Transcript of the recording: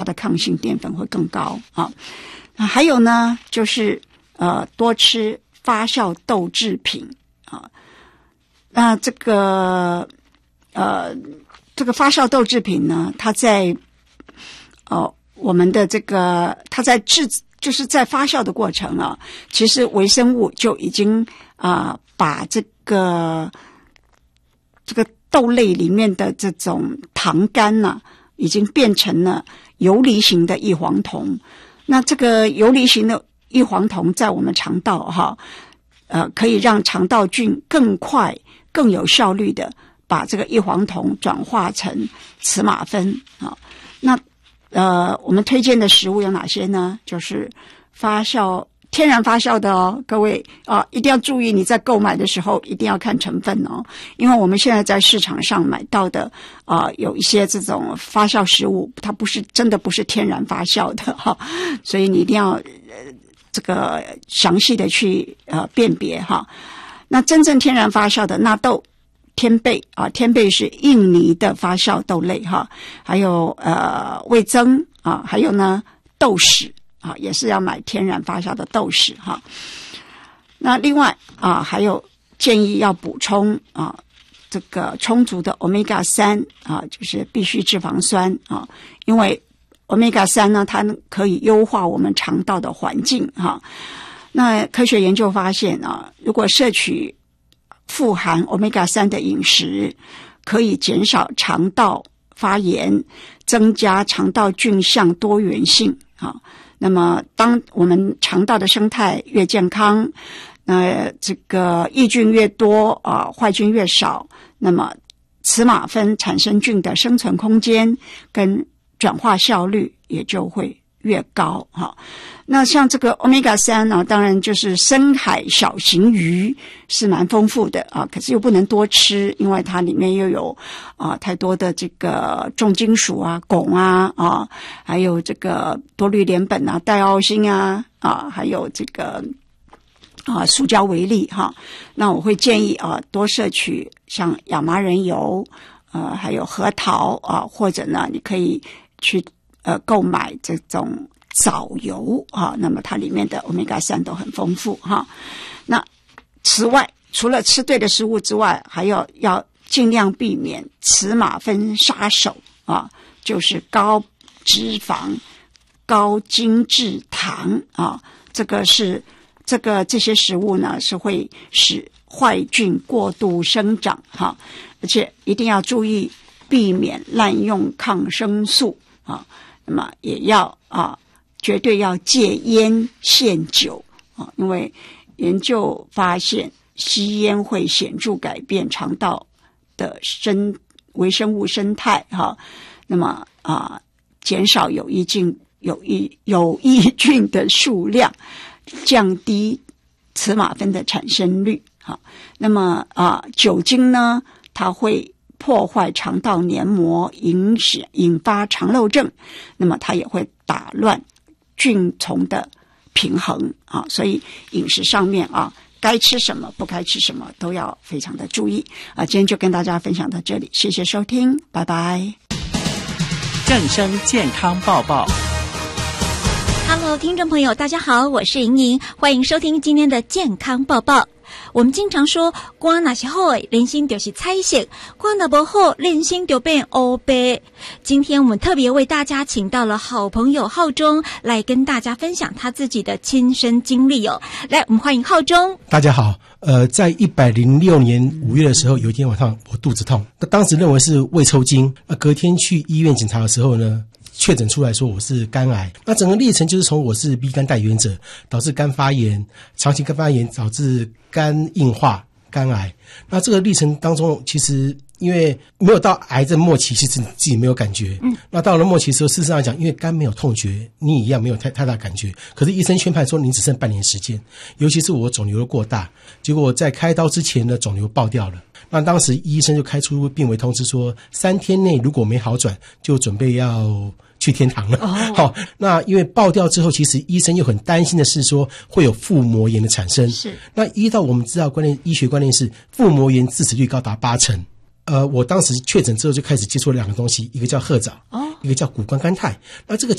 的抗性淀粉会更高啊。还有呢，就是多吃发酵豆制品啊。那这个发酵豆制品呢，它在我们的它在就是在发酵的过程啊，其实微生物就已经把这个豆类里面的这种糖苷呢，已经变成了游离型的异黄酮。那这个游离型的异黄酮在我们肠道可以让肠道菌更快、更有效率的把这个异黄酮转化成雌马酚啊。那我们推荐的食物有哪些呢？就是天然发酵的哦，各位一定要注意，你在购买的时候一定要看成分哦，因为我们现在在市场上买到的有一些这种发酵食物，它真的不是天然发酵的哈，所以你一定要这个详细的去辨别哈。那真正天然发酵的纳豆、天贝天贝是印尼的发酵豆类哈，还有味噌还有呢豆豉也是要买天然发酵的豆豉哈。那另外还有建议要补充这个充足的 omega 3就是必需脂肪酸因为 omega 3呢，它可以优化我们肠道的环境哈。那科学研究发现如果摄取富含 omega 3的饮食，可以减少肠道发炎，增加肠道菌相多元性那么当我们肠道的生态越健康，那这个益菌越多坏菌越少，那么雌马酚产生菌的生存空间跟转化效率也就会越高那像这个 omega 3呢，当然就是深海小型鱼是蛮丰富的可是又不能多吃，因为它里面又有太多的这个重金属汞还有这个多氯联苯戴奥辛还有这个塑胶微粒那我会建议多摄取像亚麻仁油还有核桃或者呢你可以去购买这种藻油那么它里面的 omega 3都很丰富那此外，除了吃对的食物之外，还要尽量避免雌马酚杀手就是高脂肪、高精制糖这些食物呢是会使坏菌过度生长而且一定要注意避免滥用抗生素那么也要绝对要戒烟限酒因为研究发现吸烟会显著改变肠道的微生物生态那么减少有益菌的数量，降低雌马酚的产生率那么酒精呢，它会破坏肠道黏膜，引发肠漏症，那么它也会打乱菌丛的平衡所以饮食上面该吃什么不该吃什么都要非常的注意今天就跟大家分享到这里，谢谢收听，拜拜。 正声健康报报。 Hello， 听众朋友，大家好，我是莹莹，欢迎收听今天的健康报报。我们经常说，肝若是好的，人生就是彩色；肝若不好，人生就变黑白。今天我们特别为大家请到了好朋友浩中来跟大家分享他自己的亲身经历来，我们欢迎浩中。 大家好，在106年5月的时候，有一天晚上我肚子痛，当时认为是胃抽筋，隔天去医院检查的时候呢，确诊出来说我是肝癌。那整个历程就是从我是 B 肝带原者，导致肝发炎，长期肝发炎导致肝硬化、肝癌。那这个历程当中，其实因为没有到癌症末期，其实你自己没有感觉。那到了末期的时候，事实上来讲，因为肝没有痛觉，你一样没有太大感觉。可是医生宣判说你只剩半年时间，尤其是我肿瘤过大，结果在开刀之前呢，肿瘤爆掉了。那当时医生就开出病危通知说，3天内如果没好转，就准备要去天堂了。好，那因为爆掉之后，其实医生又很担心的是说会有腹膜炎的产生。是，那依照我们知道医学观念是腹膜炎致死率高达80%。我当时确诊之后就开始接触了2个东西，一个叫褐藻，一个叫谷胱甘肽。那这个